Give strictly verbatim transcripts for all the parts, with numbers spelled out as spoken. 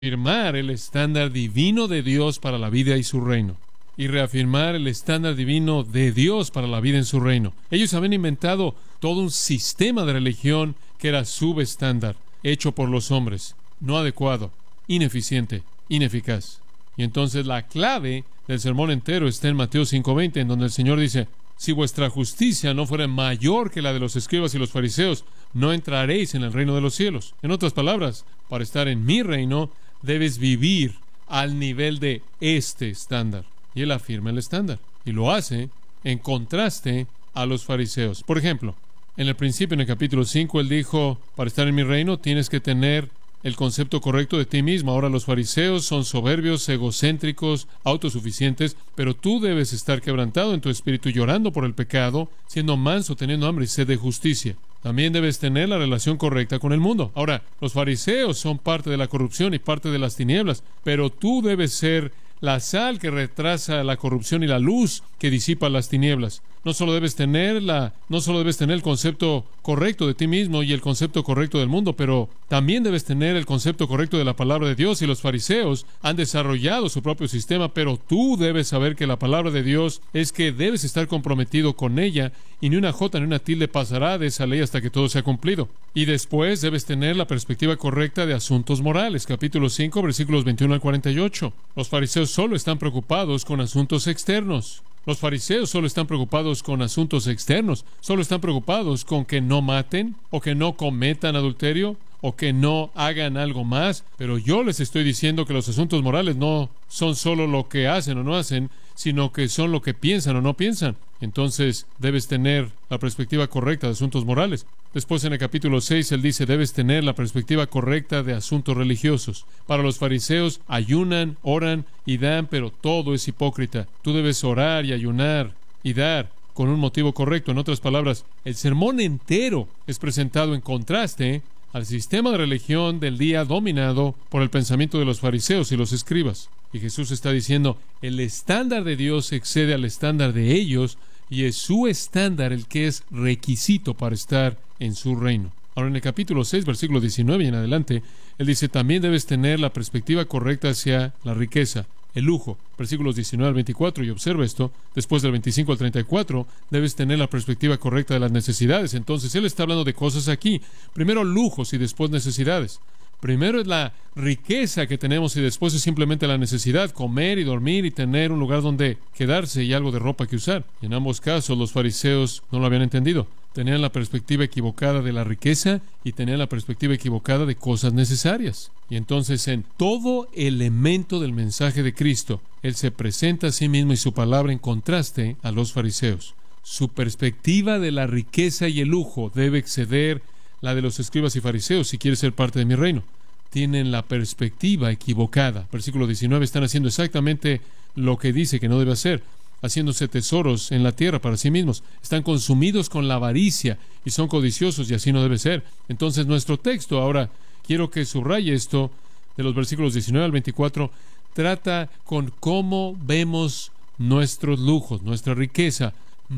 Afirmar el estándar divino de Dios para la vida y su reino, y reafirmar el estándar divino de Dios para la vida en su reino. Ellos habían inventado todo un sistema de religión que era subestándar, hecho por los hombres, no adecuado, ineficiente, ineficaz. Y entonces la clave del sermón entero está en Mateo cinco veinte, en donde el Señor dice: si vuestra justicia no fuera mayor que la de los escribas y los fariseos, no entraréis en el reino de los cielos. En otras palabras, para estar en mi reino, debes vivir al nivel de este estándar. Y Él afirma el estándar, y lo hace en contraste a los fariseos. Por ejemplo, en el principio, en el capítulo cinco, Él dijo: para estar en mi reino tienes que tener el concepto correcto de ti mismo. Ahora los fariseos son soberbios, egocéntricos, autosuficientes, pero tú debes estar quebrantado en tu espíritu, llorando por el pecado, siendo manso, teniendo hambre y sed de justicia. También debes tener la relación correcta con el mundo. Ahora, los fariseos son parte de la corrupción y parte de las tinieblas, pero tú debes ser la sal que retrasa la corrupción y la luz que disipa las tinieblas. No solo debes tener la, no solo debes tener el concepto correcto de ti mismo y el concepto correcto del mundo, pero también debes tener el concepto correcto de la palabra de Dios. Y los fariseos han desarrollado su propio sistema, pero tú debes saber que la palabra de Dios es que debes estar comprometido con ella, y ni una jota ni una tilde pasará de esa ley hasta que todo sea cumplido. Y después debes tener la perspectiva correcta de asuntos morales. Capítulo cinco, versículos veintiuno al cuarenta y ocho. Los fariseos solo están preocupados con asuntos externos. Los fariseos solo están preocupados con asuntos externos. Solo están preocupados con que no maten, o que no cometan adulterio, o que no hagan algo más. Pero yo les estoy diciendo que los asuntos morales no son solo lo que hacen o no hacen, sino que son lo que piensan o no piensan. Entonces debes tener la perspectiva correcta de asuntos morales. Después, en el capítulo seis, Él dice: debes tener la perspectiva correcta de asuntos religiosos. Para los fariseos, ayunan, oran y dan, pero todo es hipócrita. Tú debes orar y ayunar y dar con un motivo correcto. En otras palabras, el sermón entero es presentado en contraste al sistema de religión del día dominado por el pensamiento de los fariseos y los escribas. Y Jesús está diciendo: el estándar de Dios excede al estándar de ellos, y es su estándar el que es requisito para estar en su reino. Ahora, en el capítulo seis, versículo diecinueve y en adelante, Él dice: también debes tener la perspectiva correcta hacia la riqueza, el lujo. Versículos diecinueve al veinticuatro, y observa esto, después del veinticinco al treinta y cuatro, debes tener la perspectiva correcta de las necesidades. Entonces, Él está hablando de cosas aquí. Primero lujos y después necesidades. Primero es la riqueza que tenemos y después es simplemente la necesidad: comer y dormir y tener un lugar donde quedarse y algo de ropa que usar. Y en ambos casos los fariseos no lo habían entendido. Tenían la perspectiva equivocada de la riqueza y tenían la perspectiva equivocada de cosas necesarias. Y entonces, en todo elemento del mensaje de Cristo, Él se presenta a sí mismo y su palabra en contraste a los fariseos. Su perspectiva de la riqueza y el lujo debe exceder la de los escribas y fariseos si quiere ser parte de mi reino. Tienen la perspectiva equivocada. Versículo diecinueve, están haciendo exactamente lo que dice que no debe hacer, haciéndose tesoros en la tierra para sí mismos. Están consumidos con la avaricia y son codiciosos, y así no debe ser. Entonces, nuestro texto, ahora quiero que subraye esto, de los versículos diecinueve al veinticuatro, trata con cómo vemos nuestros lujos, nuestra riqueza,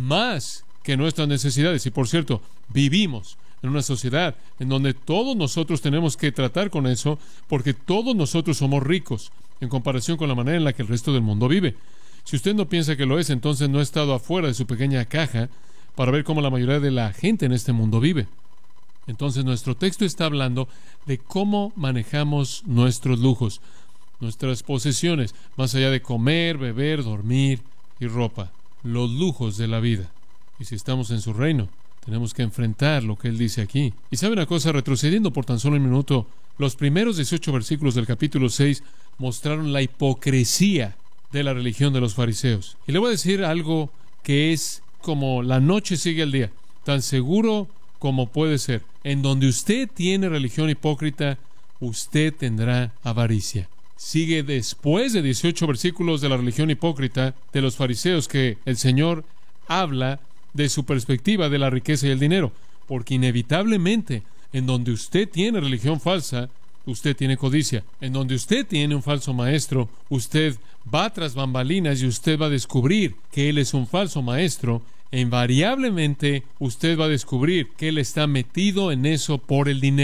más que nuestras necesidades. Y por cierto, vivimos en una sociedad en donde todos nosotros tenemos que tratar con eso, porque todos nosotros somos ricos en comparación con la manera en la que el resto del mundo vive. Si usted no piensa que lo es, entonces no ha estado afuera de su pequeña caja para ver cómo la mayoría de la gente en este mundo vive. Entonces, nuestro texto está hablando de cómo manejamos nuestros lujos, nuestras posesiones, más allá de comer, beber, dormir y ropa, los lujos de la vida. Y si estamos en su reino, tenemos que enfrentar lo que Él dice aquí. Y sabe una cosa, retrocediendo por tan solo un minuto, los primeros dieciocho versículos del capítulo seis mostraron la hipocresía de la religión de los fariseos. Y le voy a decir algo que es como la noche sigue al día, tan seguro como puede ser. En donde usted tiene religión hipócrita, usted tendrá avaricia. Sigue después de dieciocho versículos de la religión hipócrita de los fariseos que el Señor habla de su perspectiva de la riqueza y el dinero, porque inevitablemente en donde usted tiene religión falsa, usted tiene codicia. En donde usted tiene un falso maestro, usted va tras bambalinas y usted va a descubrir que él es un falso maestro, e invariablemente usted va a descubrir que él está metido en eso por el dinero.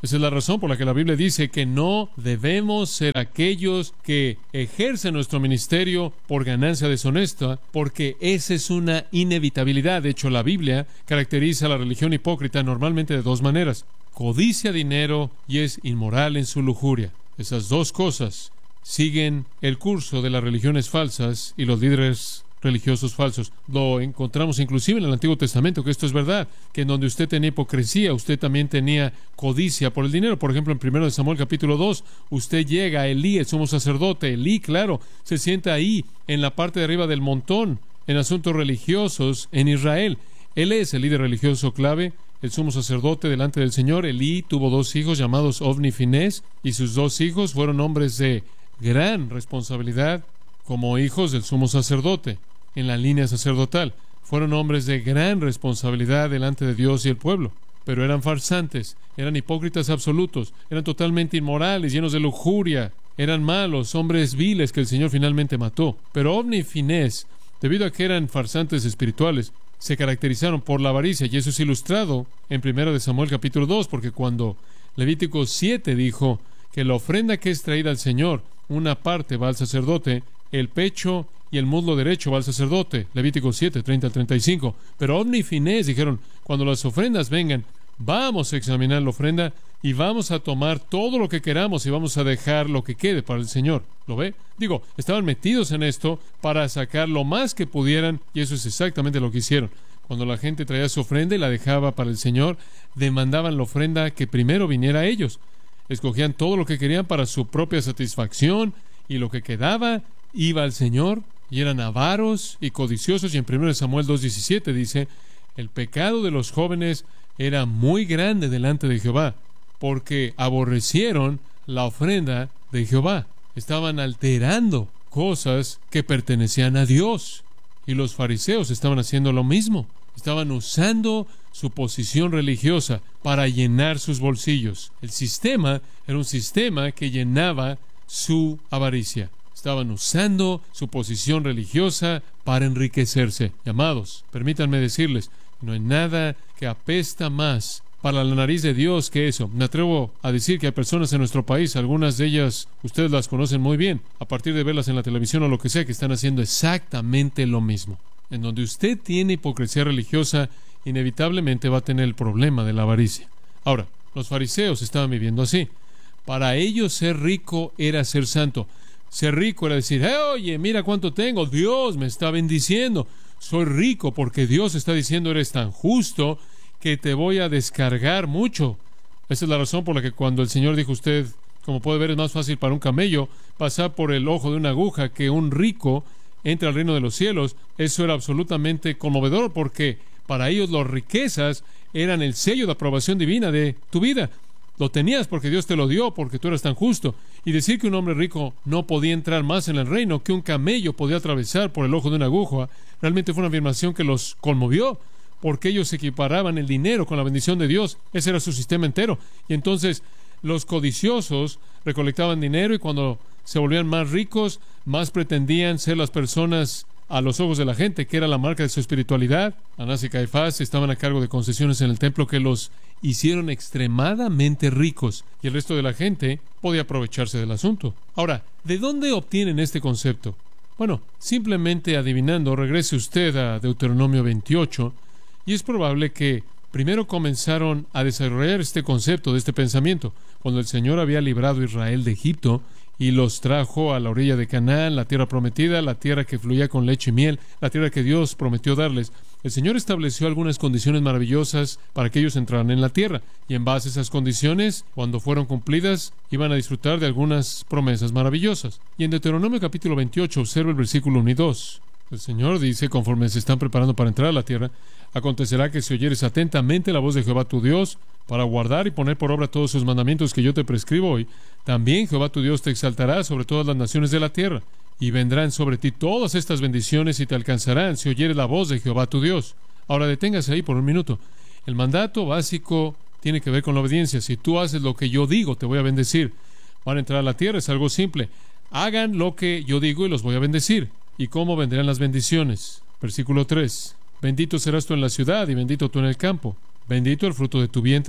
Esa es la razón por la que la Biblia dice que no debemos ser aquellos que ejercen nuestro ministerio por ganancia deshonesta, porque esa es una inevitabilidad. De hecho, la Biblia caracteriza a la religión hipócrita normalmente de dos maneras: codicia dinero y es inmoral en su lujuria. Esas dos cosas siguen el curso de las religiones falsas y los líderes religiosos falsos. Lo encontramos inclusive en el Antiguo Testamento, que esto es verdad, que en donde usted tenía hipocresía, usted también tenía codicia por el dinero. Por ejemplo, en primero de Samuel capítulo dos, usted llega a Elí, el sumo sacerdote. Elí, claro, se sienta ahí en la parte de arriba del montón en asuntos religiosos en Israel. Él es el líder religioso clave, el sumo sacerdote delante del Señor. Elí tuvo dos hijos llamados Ofni y Finés, y sus dos hijos fueron hombres de gran responsabilidad como hijos del sumo sacerdote en la línea sacerdotal. Fueron hombres de gran responsabilidad delante de Dios y el pueblo, pero eran farsantes, eran hipócritas absolutos, eran totalmente inmorales, llenos de lujuria, eran malos, hombres viles que el Señor finalmente mató. Pero Ofni y Finés, debido a que eran farsantes espirituales, se caracterizaron por la avaricia, y eso es ilustrado en primero de Samuel capítulo dos, porque cuando Levítico siete dijo que la ofrenda que es traída al Señor, una parte va al sacerdote, el pecho y el muslo derecho va al sacerdote, Levítico siete, treinta al treinta y cinco. Pero Ofni y Finés dijeron: cuando las ofrendas vengan, vamos a examinar la ofrenda y vamos a tomar todo lo que queramos y vamos a dejar lo que quede para el Señor. ¿Lo ve? Digo, estaban metidos en esto para sacar lo más que pudieran, y eso es exactamente lo que hicieron. Cuando la gente traía su ofrenda y la dejaba para el Señor, demandaban la ofrenda que primero viniera a ellos. Escogían todo lo que querían para su propia satisfacción, y lo que quedaba iba al Señor. Y eran avaros y codiciosos. Y en primero de Samuel dos diecisiete dice: el pecado de los jóvenes era muy grande delante de Jehová, porque aborrecieron la ofrenda de Jehová. Estaban alterando cosas que pertenecían a Dios. Y los fariseos estaban haciendo lo mismo. Estaban usando su posición religiosa para llenar sus bolsillos. El sistema era un sistema que llenaba su avaricia. Estaban usando su posición religiosa para enriquecerse. Amados, permítanme decirles, no hay nada que apesta más para la nariz de Dios que eso. Me atrevo a decir que hay personas en nuestro país, algunas de ellas ustedes las conocen muy bien, a partir de verlas en la televisión o lo que sea, que están haciendo exactamente lo mismo. En donde usted tiene hipocresía religiosa, inevitablemente va a tener el problema de la avaricia. Ahora, los fariseos estaban viviendo así. Para ellos ser rico era ser santo. Ser rico era decir: hey, oye, mira cuánto tengo, Dios me está bendiciendo. Soy rico porque Dios está diciendo: eres tan justo que te voy a descargar mucho. Esa es la razón por la que cuando el Señor dijo: usted, como puede ver, es más fácil para un camello pasar por el ojo de una aguja que un rico entre al reino de los cielos, eso era absolutamente conmovedor, porque para ellos las riquezas eran el sello de aprobación divina de tu vida. Lo tenías porque Dios te lo dio, porque tú eras tan justo. Y decir que un hombre rico no podía entrar más en el reino, que un camello podía atravesar por el ojo de una aguja, realmente fue una afirmación que los conmovió, porque ellos equiparaban el dinero con la bendición de Dios. Ese era su sistema entero. Y entonces los codiciosos recolectaban dinero, y cuando se volvían más ricos, más pretendían ser las personas a los ojos de la gente, que era la marca de su espiritualidad. Anás y Caifás estaban a cargo de concesiones en el templo que los hicieron extremadamente ricos, y el resto de la gente podía aprovecharse del asunto. Ahora, ¿de dónde obtienen este concepto? Bueno, simplemente adivinando, regrese usted a Deuteronomio veintiocho, y es probable que primero comenzaron a desarrollar este concepto de este pensamiento cuando el Señor había librado a Israel de Egipto y los trajo a la orilla de Canaán, la tierra prometida, la tierra que fluía con leche y miel, la tierra que Dios prometió darles. El Señor estableció algunas condiciones maravillosas para que ellos entraran en la tierra, y en base a esas condiciones, cuando fueron cumplidas, iban a disfrutar de algunas promesas maravillosas. Y en Deuteronomio capítulo veintiocho, observa el versículo uno y dos. El Señor dice, conforme se están preparando para entrar a la tierra: acontecerá que si oyeres atentamente la voz de Jehová tu Dios, para guardar y poner por obra todos sus mandamientos que yo te prescribo hoy, también Jehová tu Dios te exaltará sobre todas las naciones de la tierra, y vendrán sobre ti todas estas bendiciones y te alcanzarán si oyeres la voz de Jehová tu Dios. Ahora deténgase ahí por un minuto. El mandato básico tiene que ver con la obediencia. Si tú haces lo que yo digo, te voy a bendecir. Van a entrar a la tierra, es algo simple. Hagan lo que yo digo y los voy a bendecir. ¿Y cómo vendrán las bendiciones? Versículo tres. Bendito serás tú en la ciudad y bendito tú en el campo. Bendito el fruto de tu vientre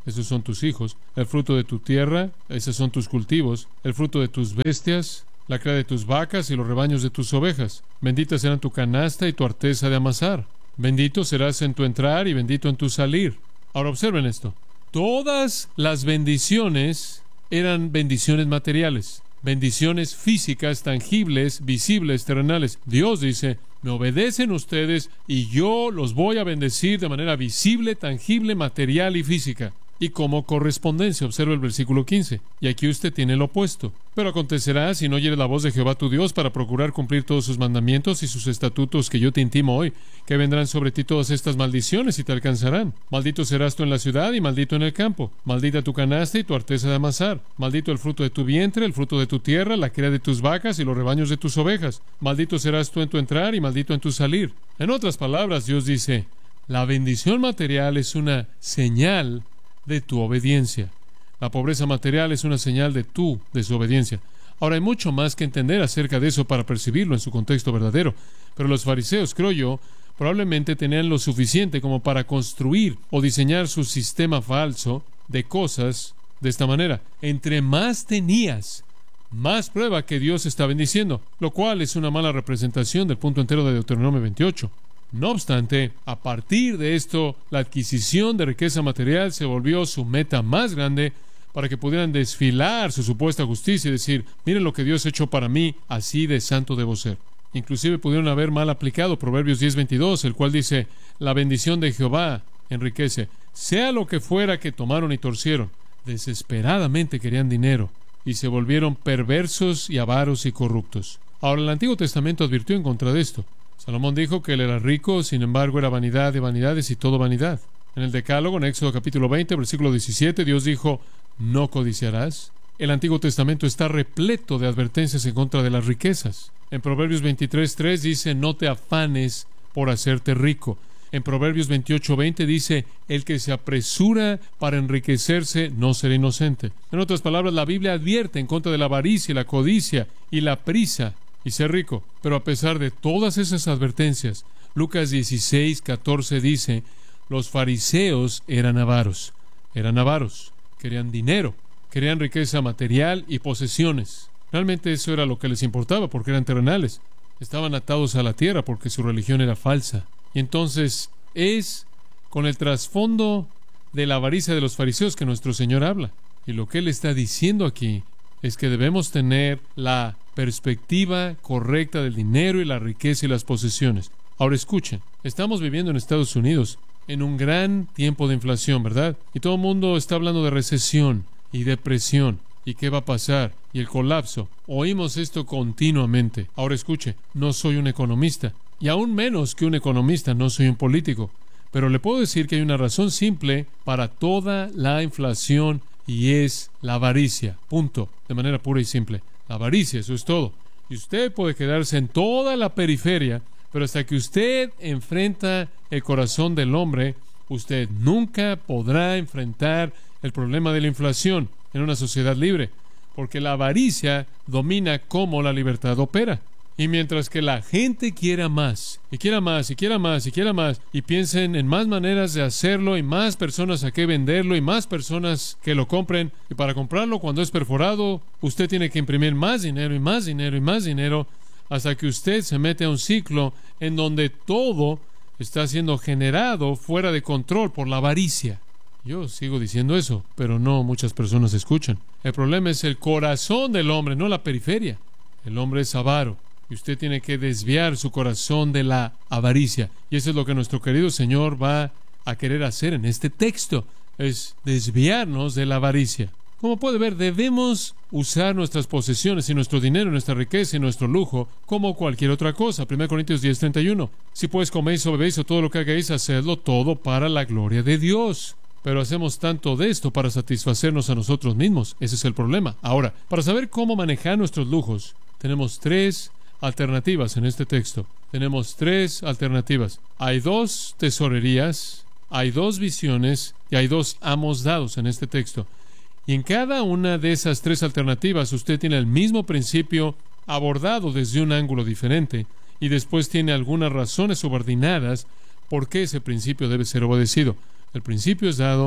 esos son tus hijos, el fruto de tu tierra, esos son tus cultivos, el fruto de tus bestias, la cría de tus vacas y los rebaños de tus ovejas. Bendita serán tu canasta y tu arteza de amasar. Bendito serás en tu entrar y bendito en tu salir. Ahora observen esto. Todas las bendiciones eran bendiciones materiales, bendiciones físicas, tangibles, visibles, terrenales. Dios dice, me obedecen ustedes y yo los voy a bendecir de manera visible, tangible, material y física. Y como correspondencia, observa el versículo quince. Y aquí usted tiene lo opuesto. Pero acontecerá, si no oyes la voz de Jehová tu Dios para procurar cumplir todos sus mandamientos y sus estatutos que yo te intimo hoy, que vendrán sobre ti todas estas maldiciones y te alcanzarán. Maldito serás tú en la ciudad y maldito en el campo. Maldita tu canasta y tu arteza de amasar. Maldito el fruto de tu vientre, el fruto de tu tierra, la cría de tus vacas y los rebaños de tus ovejas. Maldito serás tú en tu entrar y maldito en tu salir. En otras palabras, Dios dice, la bendición material es una señal de tu obediencia. La pobreza material es una señal de tu desobediencia. Ahora, hay mucho más que entender acerca de eso para percibirlo en su contexto verdadero, pero los fariseos, creo yo, probablemente tenían lo suficiente como para construir o diseñar su sistema falso de cosas de esta manera. Entre más tenías, más prueba que Dios está bendiciendo, lo cual es una mala representación del punto entero de Deuteronomio veintiocho. No obstante, a partir de esto, la adquisición de riqueza material se volvió su meta más grande para que pudieran desfilar su supuesta justicia y decir, miren lo que Dios ha hecho para mí, así de santo debo ser. Inclusive pudieron haber mal aplicado Proverbios diez veintidós, el cual dice, la bendición de Jehová enriquece, sea lo que fuera que tomaron y torcieron. Desesperadamente querían dinero y se volvieron perversos y avaros y corruptos. Ahora, el Antiguo Testamento advirtió en contra de esto. Salomón dijo que él era rico, sin embargo era vanidad de vanidades y todo vanidad. En el Decálogo, en Éxodo capítulo veinte, versículo diecisiete, Dios dijo, no codiciarás. El Antiguo Testamento está repleto de advertencias en contra de las riquezas. En Proverbios veintitrés tres dice, no te afanes por hacerte rico. En Proverbios veintiocho veinte dice, el que se apresura para enriquecerse no será inocente. En otras palabras, la Biblia advierte en contra de la avaricia, la codicia y la prisa y ser rico. Pero a pesar de todas esas advertencias, Lucas dieciséis catorce dice, los fariseos eran avaros, eran avaros, querían dinero, querían riqueza material y posesiones. Realmente eso era lo que les importaba porque eran terrenales. Estaban atados a la tierra porque su religión era falsa. Y entonces es con el trasfondo de la avaricia de los fariseos que nuestro Señor habla. Y lo que Él está diciendo aquí es que debemos tener la perspectiva correcta del dinero y la riqueza y las posesiones. Ahora escuchen, estamos viviendo en Estados Unidos en un gran tiempo de inflación, ¿verdad? Y todo el mundo está hablando de recesión y depresión y qué va a pasar y el colapso. Oímos esto continuamente. Ahora escuche, no soy un economista y aún menos que un economista no soy un político, pero le puedo decir que hay una razón simple para toda la inflación y es la avaricia. Punto. De manera pura y simple. La avaricia, eso es todo. Y usted puede quedarse en toda la periferia, pero hasta que usted enfrenta el corazón del hombre, usted nunca podrá enfrentar el problema de la inflación en una sociedad libre, porque la avaricia domina cómo la libertad opera. Y mientras que la gente quiera más, y quiera más, y quiera más, y quiera más, y piensen en más maneras de hacerlo, y más personas a qué venderlo, y más personas que lo compren, y para comprarlo cuando es perforado, usted tiene que imprimir más dinero, y más dinero, y más dinero, hasta que usted se mete a un ciclo en donde todo está siendo generado fuera de control por la avaricia. Yo sigo diciendo eso, pero no muchas personas escuchan. El problema es el corazón del hombre, no la periferia. El hombre es avaro. Y usted tiene que desviar su corazón de la avaricia. Y eso es lo que nuestro querido Señor va a querer hacer en este texto. Es desviarnos de la avaricia. Como puede ver, debemos usar nuestras posesiones y nuestro dinero, nuestra riqueza y nuestro lujo como cualquier otra cosa. primera Corintios diez treinta y uno. Si pues coméis o bebéis o todo lo que hagáis, hacedlo todo para la gloria de Dios. Pero hacemos tanto de esto para satisfacernos a nosotros mismos. Ese es el problema. Ahora, para saber cómo manejar nuestros lujos, tenemos tres alternativas en este texto. Tenemos tres alternativas. Hay dos tesorerías, hay dos visiones y hay dos amos dados en este texto. Y en cada una de esas tres alternativas usted tiene el mismo principio abordado desde un ángulo diferente y después tiene algunas razones subordinadas por qué ese principio debe ser obedecido. El principio es dado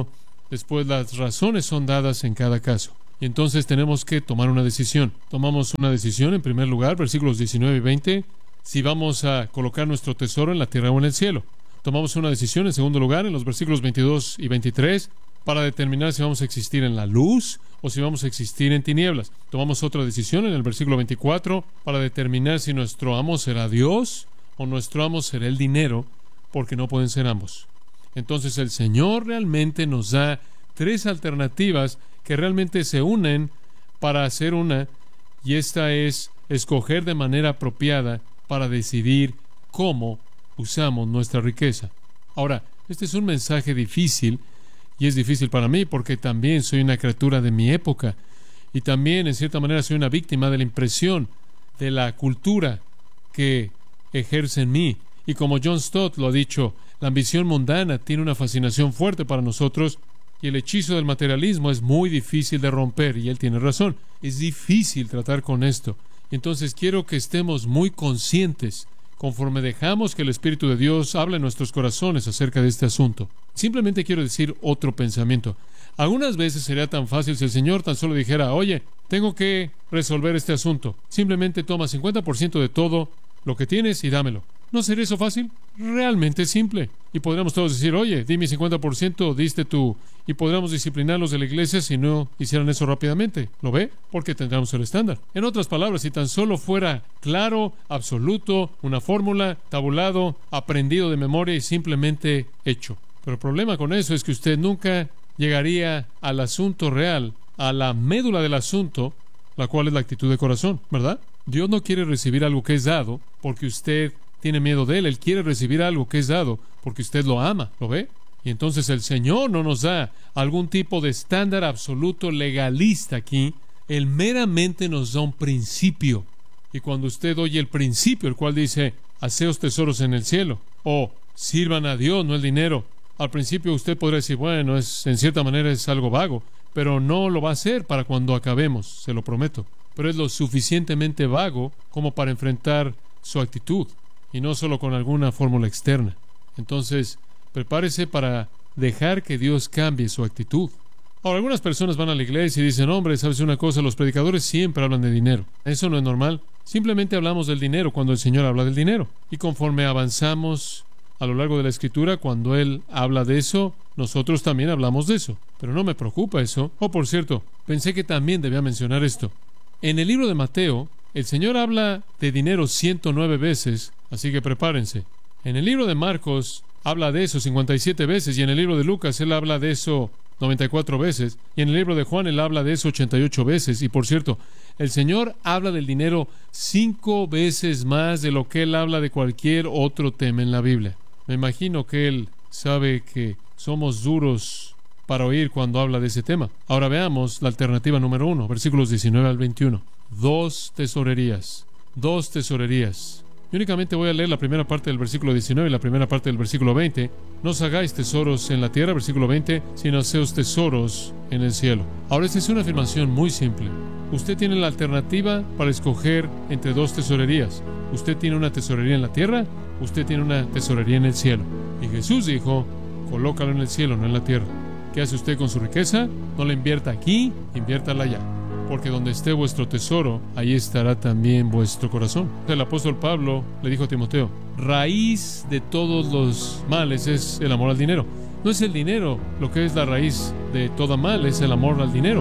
Después las razones son dadas en cada caso. Y entonces tenemos que tomar una decisión. Tomamos una decisión en primer lugar, versículos diecinueve y veinte, si vamos a colocar nuestro tesoro en la tierra o en el cielo. Tomamos una decisión en segundo lugar, en los versículos veintidós y veintitrés, para determinar si vamos a existir en la luz o si vamos a existir en tinieblas. Tomamos otra decisión en el versículo veinticuatro para determinar si nuestro amo será Dios o nuestro amo será el dinero, porque no pueden ser ambos. Entonces el Señor realmente nos da tres alternativas que realmente se unen para hacer una, y esta es escoger de manera apropiada para decidir cómo usamos nuestra riqueza. Ahora, este es un mensaje difícil, y es difícil para mí porque también soy una criatura de mi época, y también en cierta manera soy una víctima de la impresión de la cultura que ejerce en mí. Y como John Stott lo ha dicho, la ambición mundana tiene una fascinación fuerte para nosotros, y el hechizo del materialismo es muy difícil de romper, y él tiene razón. Es difícil tratar con esto. Entonces quiero que estemos muy conscientes conforme dejamos que el Espíritu de Dios hable en nuestros corazones acerca de este asunto. Simplemente quiero decir otro pensamiento. Algunas veces sería tan fácil si el Señor tan solo dijera: oye, tengo que resolver este asunto. Simplemente toma cincuenta por ciento de todo lo que tienes y dámelo. ¿No sería eso fácil? Realmente simple. Y podríamos todos decir: oye, di mi cincuenta por ciento, diste tú. Y podríamos disciplinarlos de la iglesia si no hicieran eso rápidamente. ¿Lo ve? Porque tendríamos el estándar. En otras palabras, si tan solo fuera claro, absoluto, una fórmula, tabulado, aprendido de memoria y simplemente hecho. Pero el problema con eso es que usted nunca llegaría al asunto real, a la médula del asunto, la cual es la actitud de corazón, ¿verdad? Dios no quiere recibir algo que es dado porque usted tiene miedo de Él. Él quiere recibir algo que es dado porque usted lo ama. ¿Lo ve? Y entonces el Señor no nos da algún tipo de estándar absoluto legalista aquí. Él meramente nos da un principio. Y cuando usted oye el principio, el cual dice: haceos tesoros en el cielo, o sirvan a Dios, no el dinero, al principio usted podría decir: bueno, es, en cierta manera es algo vago, pero no lo va a hacer para cuando acabemos, se lo prometo. Pero es lo suficientemente vago como para enfrentar su actitud, y no solo con alguna fórmula externa. Entonces, prepárese para dejar que Dios cambie su actitud. Ahora, algunas personas van a la iglesia y dicen: hombre, ¿sabes una cosa? Los predicadores siempre hablan de dinero. Eso no es normal. Simplemente hablamos del dinero cuando el Señor habla del dinero. Y conforme avanzamos a lo largo de la Escritura, cuando Él habla de eso, nosotros también hablamos de eso. Pero no me preocupa eso. Oh, por cierto, pensé que también debía mencionar esto. En el libro de Mateo, el Señor habla de dinero ciento nueve veces, así que prepárense. En el libro de Marcos habla de eso cincuenta y siete veces, y en el libro de Lucas Él habla de eso noventa y cuatro veces, y en el libro de Juan Él habla de eso ochenta y ocho veces. Y por cierto, el Señor habla del dinero cinco veces más de lo que Él habla de cualquier otro tema en la Biblia. Me imagino que Él sabe que somos duros para oír cuando habla de ese tema. Ahora veamos la alternativa número uno, versículos diecinueve al veintiuno. Dos tesorerías. Dos tesorerías. Yo únicamente voy a leer la primera parte del versículo diecinueve y la primera parte del versículo veinte. No os hagáis tesoros en la tierra, versículo veinte, sino haceos tesoros en el cielo. Ahora, esta es una afirmación muy simple. Usted tiene la alternativa para escoger entre dos tesorerías. Usted tiene una tesorería en la tierra, usted tiene una tesorería en el cielo. Y Jesús dijo: colócalo en el cielo, no en la tierra. ¿Qué hace usted con su riqueza? No la invierta aquí, inviértala allá. Porque donde esté vuestro tesoro, ahí estará también vuestro corazón. El apóstol Pablo le dijo a Timoteo: raíz de todos los males es el amor al dinero. No es el dinero lo que es la raíz de toda mal, es el amor al dinero.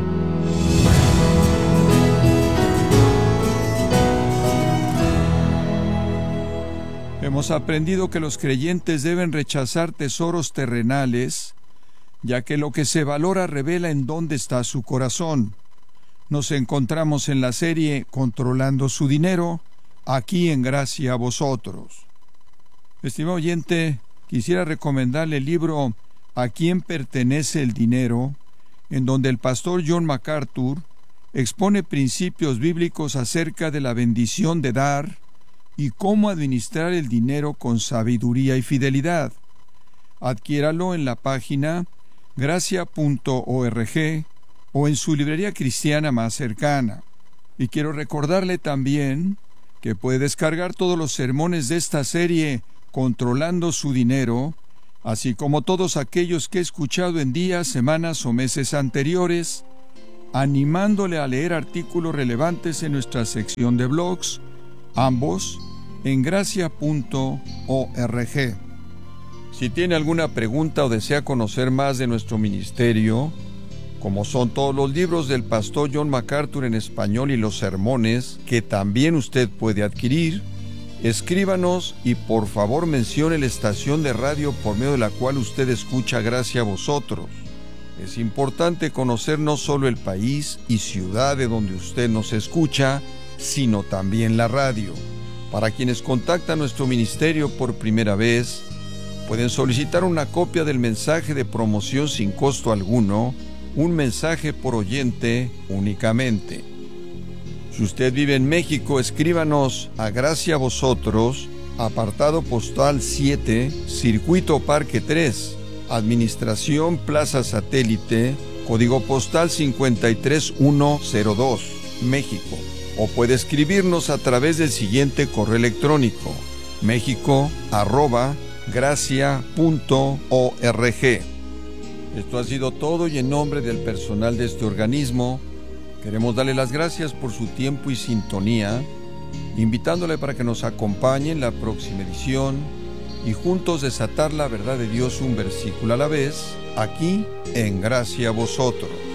Hemos aprendido que los creyentes deben rechazar tesoros terrenales, ya que lo que se valora revela en dónde está su corazón. Nos encontramos en la serie Controlando su dinero, aquí en Gracia a Vosotros. Estimado oyente, quisiera recomendarle el libro ¿A quién pertenece el dinero?, en donde el pastor John MacArthur expone principios bíblicos acerca de la bendición de dar y cómo administrar el dinero con sabiduría y fidelidad. Adquiéralo en la página gracia punto org o en su librería cristiana más cercana. Y quiero recordarle también que puede descargar todos los sermones de esta serie Controlando su dinero así como todos aquellos que he escuchado en días, semanas o meses anteriores, animándole a leer artículos relevantes en nuestra sección de blogs, ambos en gracia punto org. Si tiene alguna pregunta o desea conocer más de nuestro ministerio, como son todos los libros del pastor John MacArthur en español y los sermones que también usted puede adquirir, escríbanos y por favor mencione la estación de radio por medio de la cual usted escucha Gracia a Vosotros. Es importante conocer no solo el país y ciudad de donde usted nos escucha, sino también la radio. Para quienes contactan nuestro ministerio por primera vez, pueden solicitar una copia del mensaje de promoción sin costo alguno, un mensaje por oyente únicamente. Si usted vive en México, escríbanos a Gracia a Vosotros, apartado postal siete, Circuito Parque tres, Administración Plaza Satélite, código postal cincuenta y tres mil ciento dos, México. O puede escribirnos a través del siguiente correo electrónico: mexico arroba gracia punto org. Esto ha sido todo y en nombre del personal de este organismo, queremos darle las gracias por su tiempo y sintonía, invitándole para que nos acompañe en la próxima edición y juntos desatar la verdad de Dios un versículo a la vez, aquí en Gracia a Vosotros.